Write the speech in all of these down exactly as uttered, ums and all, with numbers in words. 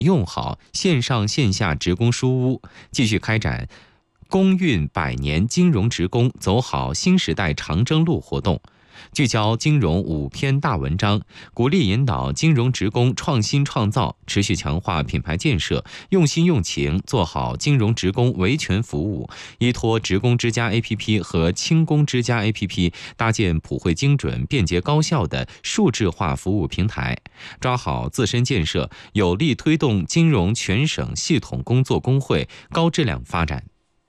用好线上线下职工书屋，继续开展工运百年金融职工走好新时代长征路活动，聚焦金融五篇大文章，鼓励引导金融职工创新创造，持续强化品牌建设，用心用情做好金融职工维权服务，依托职工之家 A P P 和轻工之家 A P P， 搭建普惠精准、便捷高效的数字化服务平台，抓好自身建设，有力推动金融全省系统工作工会高质量发展。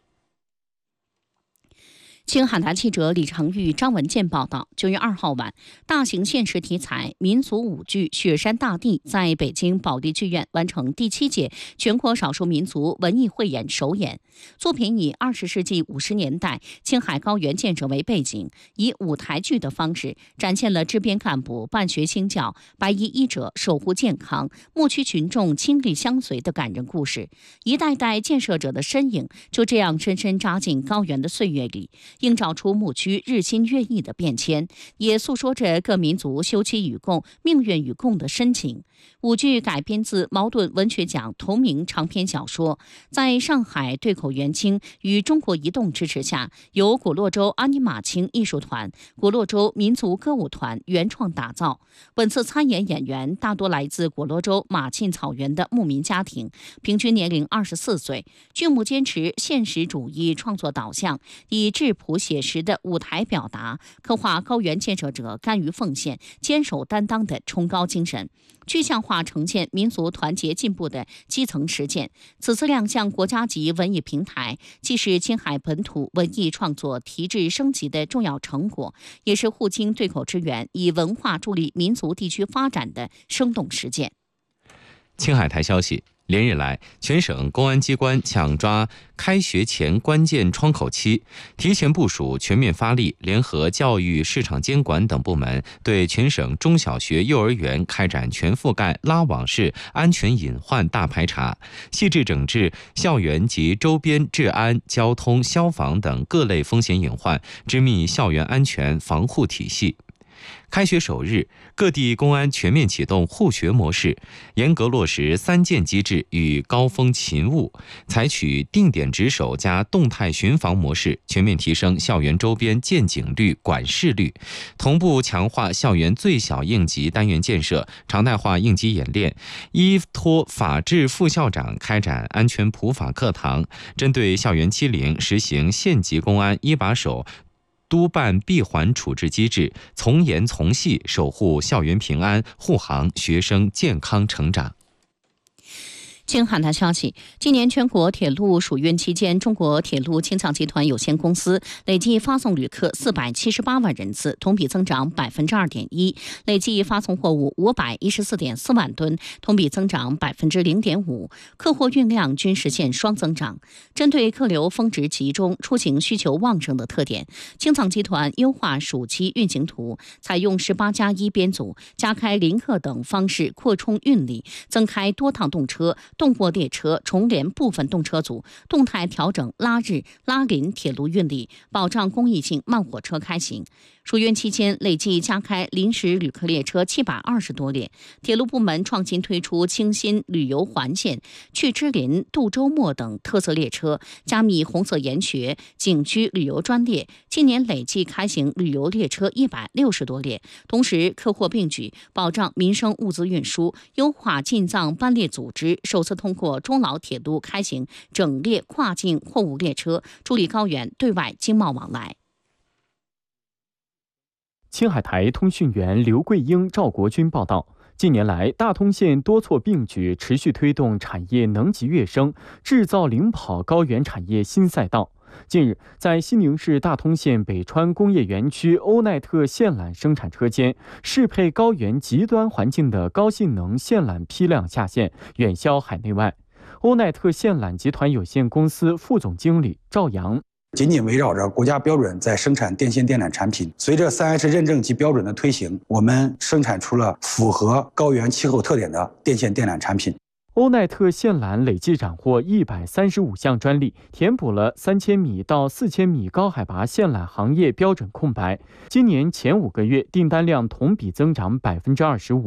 青海台记者李成玉、张文健报道，九月二号晚，大型现实题材民俗舞剧《雪山大地》在北京保利剧院完成第七届全国少数民族文艺汇演首演。作品以二十世纪五十年代青海高原建设为背景，以舞台剧的方式展现了支边干部办学兴教、白衣医者守护健康、牧区群众倾力相随的感人故事。一代代建设者的身影就这样深深扎进高原的岁月里，映照出牧区日新月异的变迁，也诉说着各民族休戚与共、命运与共的深情。舞剧改编自茅盾文学奖同名长篇小说，在上海对口元清与中国移动支持下，由果洛州阿尼玛卿艺术团、果洛州民族歌舞团原创打造。本次参演演员大多来自果洛州马沁草原的牧民家庭，平均年龄二十四岁。剧目坚持现实主义创作导向，以质朴写实的舞台表达，刻画高原建设者甘于奉献、坚守担当的崇高精神，具象化呈现民族团结进步的基层实践。此次亮相国家级文艺平台，既是青海本土文艺创作提质升级的重要成果，也是沪青对口支援以文化助力民族地区发展的生动实践。 青海台消息，连日来，全省公安机关抢抓开学前关键窗口期，提前部署、全面发力，联合教育、市场监管等部门，对全省中小学、幼儿园开展全覆盖拉网式安全隐患大排查，细致整治校园及周边治安、交通、消防等各类风险隐患，织密校园安全防护体系。开学首日，各地公安全面启动护学模式，严格落实三件机制与高风勤务，采取定点值守加动态巡防模式，全面提升校园周边见警率、管事率，同步强化校园最小应急单元建设，常态化应急演练，依托法治副校长开展安全普法课堂，针对校园欺凌实行县级公安一把手督办闭环处置机制，从严从细守护校园平安，护航学生健康成长。 青海台消息，今年全国铁路暑运期间，中国铁路青藏集团有限公司累计发送旅客四百七十八万人次，同比增长百分之二点一；累计发送货物五百一十四点四万吨，同比增长百分之零点五，客货运量均实现双增长。针对客流峰值集中、出行需求旺盛的特点，青藏集团优化暑期运行图，采用十八加一编组、加开临客等方式扩充运力，增开多趟动车、动货列车重联部分动车组，动态调整拉日、拉临铁路运力，保障公益性慢火车开行。暑运期间，累计加开临时旅客列车七百二十多列。铁路部门创新推出清新旅游环线、去芝林、渡周末等特色列车，加密红色研学、景区旅游专列。今年累计开行旅游列车一百六十多列。同时，客货并举，保障民生物资运输，优化进藏班列组织，首次通过中老铁路开行整列跨境货物列车，助力高原对外经贸往来。 青海台通讯员刘桂英、赵国军报道，近年来，大通县多措并举，持续推动产业能级跃升，制造领跑高原产业新赛道。近日，在西宁市大通县北川工业园区欧奈特线缆生产车间，适配高原极端环境的高性能线缆批量下线，远销海内外。欧奈特线缆集团有限公司副总经理赵阳。 紧紧围绕着国家标准在生产电线电缆产品。随着 三 H 认证及标准的推行，我们生产出了符合高原气候特点的电线电缆产品。 欧奈特线缆累计斩获一百三十五项专利，填补了三千米到四千米高海拔线缆行业标准空白。今年前五个月订单量同比增长百分之二十五。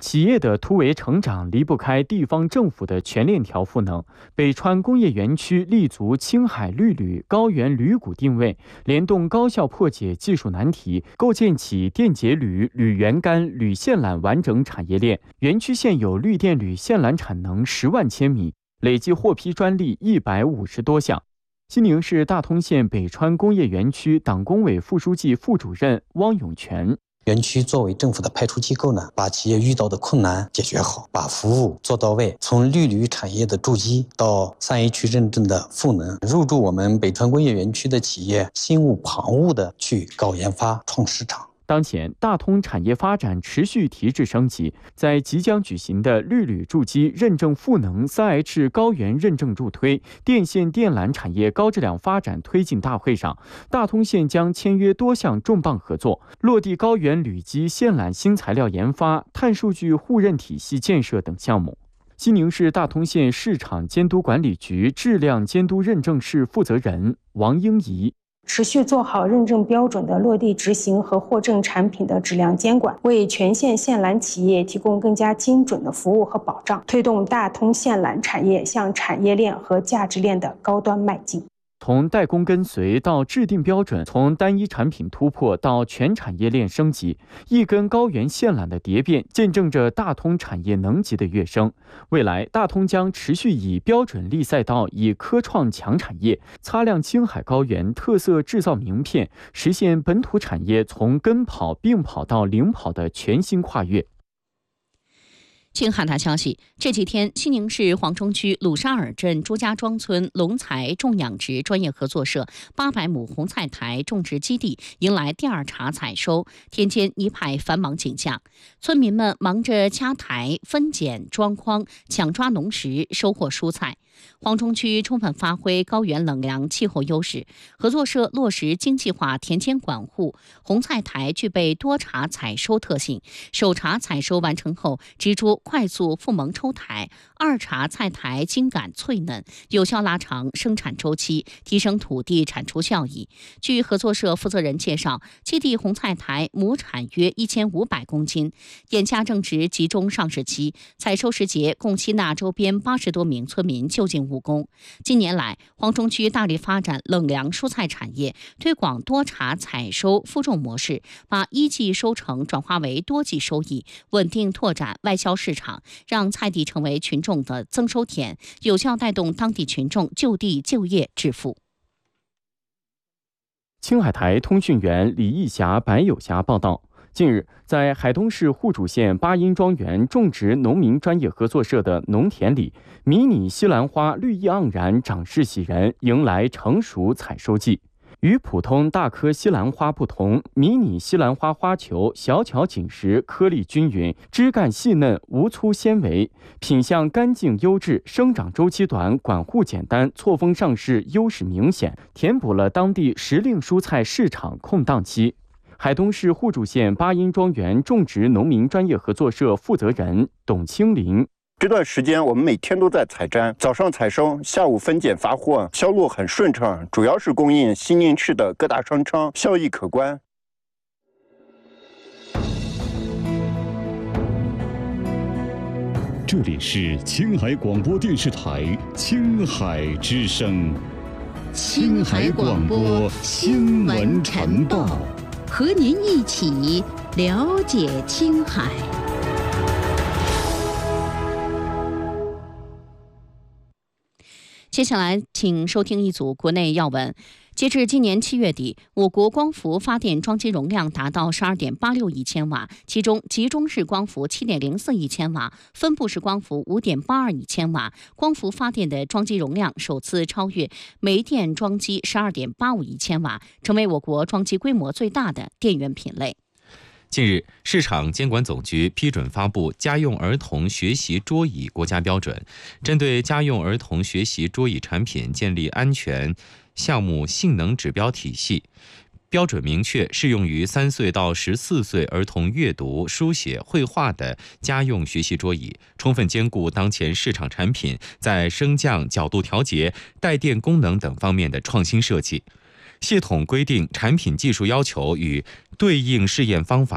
企业的突围成长离不开地方政府的全链条赋能。北川工业园区立足青海绿铝、高原铝钴定位，联动高效破解技术难题，构建起电解铝、铝原苷、铝线缆完整产业链。园区现有绿电铝线缆产能十万千米，累计获批专利一百五十多项。西宁市大通县北川工业园区党工委副书记、副主任汪永全。 园区作为政府的派出机构呢，把企业遇到的困难解决好，把服务做到位，从绿铝产业的筑基到三 H 认证的赋能，入驻我们北川工业园区的企业心无旁骛的去搞研发、创市场。 当前，大通产业发展持续提质升级，在即将举行的绿铝筑基认证赋能 三 H 高原认证助推电线电缆产业高质量发展推进大会上，大通县将签约多项重磅合作，落地高原铝基线缆新材料研发、碳数据互认体系建设等项目。西宁市大通县市场监督管理局质量监督认证室负责人王英怡。 持续做好认证标准的落地执行和获证产品的质量监管，为全县线缆企业提供更加精准的服务和保障，推动大通线缆产业向产业链和价值链的高端迈进。 从代工跟随到制定标准，从单一产品突破到全产业链升级，一根高原线缆的蝶变，见证着大通产业能级的跃升。未来，大通将持续以标准立赛道，以科创强产业，擦亮青海高原特色制造名片，实现本土产业从跟跑、并跑到领跑的全新跨越。 经哈达消息，这几天，西宁市黄中区鲁沙尔镇朱家庄村龙才种养殖专业合作社八百亩红菜台种植基地迎来第二茬采收，田间一派繁忙景象，村民们忙着掐台、分拣、装筐，抢抓农时，收获蔬菜。黄中区充分发挥高原冷凉气候优势，合作社落实精细化田间管护，红菜台具备多茬采收特性。首茬采收完成后，植株快速复萌抽台，二茬菜台茎秆脆嫩，有效拉长生产周期，提升土地产出效益。据合作社负责人介绍，基地红菜台亩产约一千五百公斤，眼下正值集中上市期，采收时节共吸纳周边八十多名村民就近务工。近年来，黄中区大力发展冷凉蔬菜产业，推广多茬采收复种模式，把一季收成转化为多季收益，稳定拓展外销市场，让菜地成为群众的增收田，有效带动当地群众就地就业致富。 青海台通讯员李义霞、白有霞报道。近日，在海东市户主县巴音庄园种植农民专业合作社的农田里，迷你西兰花绿意盎然，长势喜人，迎来成熟采收季。与普通大颗西兰花不同，迷你西兰花花球小巧紧实，颗粒均匀，枝干细嫩，无粗纤维，品相干净优质，生长周期短，管护简单，错峰上市优势明显，填补了当地时令蔬菜市场空档期。海东市户主县巴音庄园种植农民专业合作社负责人董清林。 这段时间我们每天都在采摘，早上采收，下午分拣发货，销路很顺畅，主要是供应西宁市的各大商超，效益可观。 这里是青海广播电视台青海之声， 青海广播新闻晨报，和您一起了解青海。 接下来，请收听一组国内要闻。截至今年七月底，我国光伏发电装机容量达到十二点八六亿千瓦，其中集中式光伏七点零四亿千瓦，分布式光伏五点八二亿千瓦。光伏发电的装机容量首次超越煤电装机十二点八五亿千瓦，成为我国装机规模最大的电源品类。 近日，市场监管总局批准发布家用儿童学习桌椅国家标准，针对家用儿童学习桌椅产品建立安全项目性能指标体系。标准明确适用于三岁到十四岁儿童阅读、书写、绘画的家用学习桌椅，充分兼顾当前市场产品在升降、角度调节、带电功能等方面的创新设计。系统规定产品技术要求与对应试验方法，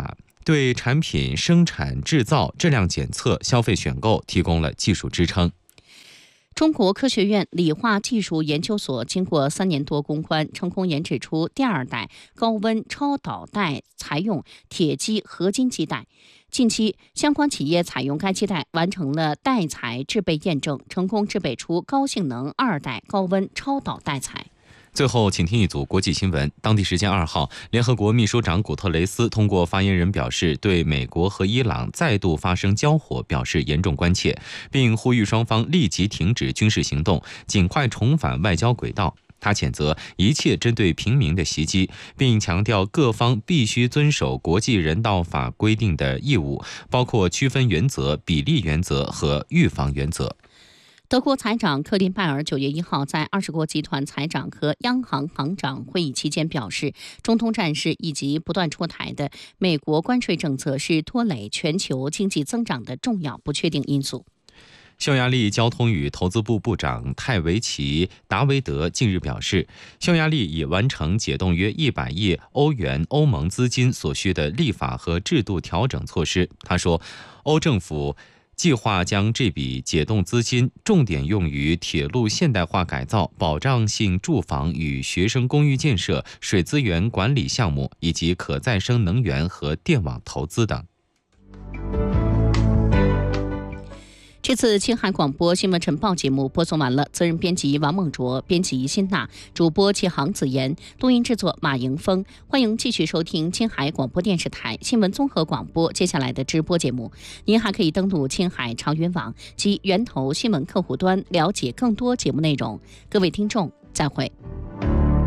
对产品生产制造、质量检测、消费选购提供了技术支撑。 中国科学院理化技术研究所经过三年多攻关，成功研制出第二代高温超导带采用铁基合金基带。近期，相关企业采用该基带完成了带材制备验证，成功制备出高性能二代高温超导带材。 最后，请听一组国际新闻。当地时间二号，联合国秘书长古特雷斯通过发言人表示，对美国和伊朗再度发生交火表示严重关切，并呼吁双方立即停止军事行动，尽快重返外交轨道。他谴责一切针对平民的袭击，并强调各方必须遵守国际人道法规定的义务，包括区分原则、比例原则和预防原则。 德国财长克林拜尔九月一号在二十国集团财长和央行行长会议期间表示，中东战事以及不断出台的美国关税政策是拖累全球经济增长的重要不确定因素。 匈牙利交通与投资部部长泰维奇·达维德近日表示，匈牙利已完成解冻约一百亿欧元欧盟资金所需的立法和制度调整措施。他说，欧政府计划将这笔解冻资金重点用于铁路现代化改造、保障性住房与学生公寓建设、水资源管理项目以及可再生能源和电网投资等。 这次青海广播新闻晨报节目播送完了，责任编辑王梦卓，编辑辛娜，主播齐航子言，录音制作马迎峰。欢迎继续收听青海广播电视台新闻综合广播接下来的直播节目。您还可以登录青海长云网及源头新闻客户端了解更多节目内容。各位听众，再会。